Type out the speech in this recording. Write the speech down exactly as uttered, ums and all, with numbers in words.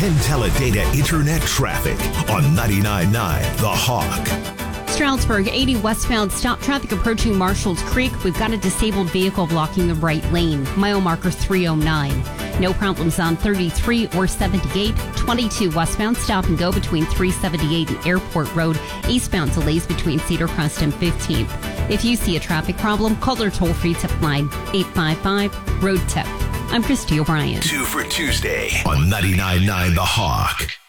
Teledata Internet traffic on ninety-nine point nine The Hawk. Stroudsburg, eighty westbound, stop traffic approaching Marshall's Creek. We've got a disabled vehicle blocking the right lane. Mile marker three oh nine. No problems on thirty-three or seventy-eight. twenty-two westbound, stop and go between three seventy-eight and Airport Road. Eastbound delays between Cedar Crest and fifteenth. If you see a traffic problem, call their toll-free tip line, eight five five, road tip. I'm Christy O'Brien. Two for Tuesday on ninety-nine point nine The Hawk.